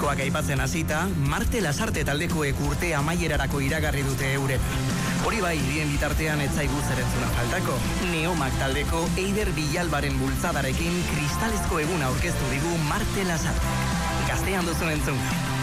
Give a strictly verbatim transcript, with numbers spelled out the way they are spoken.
diskoak aipatzen hasita, Marte Lasarte taldekoek urte amaierarako iragarri dute euren. Hori bai, bien bitartean etzaigu zerentzuna faltako. Neomak taldeko Eider Bilalbaren bultzadarekin kristalezko eguna aurkeztu digu Marte Lasarte. Gaztean duzun entzun.